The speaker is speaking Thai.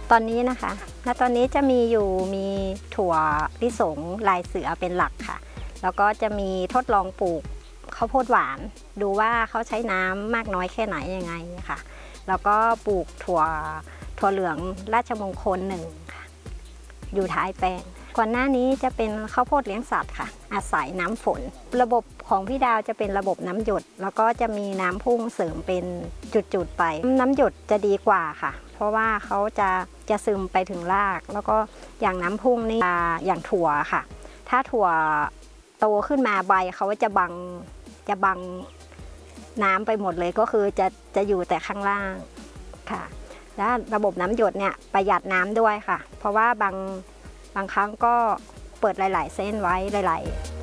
ตอนนี้นะคะณตอนนี้จะมีถั่วลิสงลายเสือเป็นหลักค่ะแล้วก็จะมีทดลองปลูกข้าวโพดหวานดูว่าเขาใช้น้ำมากน้อยแค่ไหนยังไงค่ะแล้วก็ปลูกถั่วเหลืองราชมงคล1ค่ะอยู่ท้ายแปลงก่อนหน้านี้จะเป็นข้าวโพดเลี้ยงสัตว์ค่ะอาศัยน้ำฝนระบบของพี่ดาวจะเป็นระบบน้ำหยดแล้วก็จะมีน้ำพุ่งเสริมเป็นจุดๆไปน้ำหยดจะดีกว่าค่ะเพราะว่าเขาจะซึมไปถึงรากแล้วก็อย่างน้ำพุ่งนี่อย่างถั่วค่ะถ้าถั่วโตขึ้นมาใบเขาจะบังน้ำไปหมดเลยก็คือจะอยู่แต่ข้างล่างค่ะและระบบน้ำหยดเนี่ยประหยัดน้ำด้วยค่ะเพราะว่าบางครั้งก็เปิดหลายๆเส้นไว้หลายๆ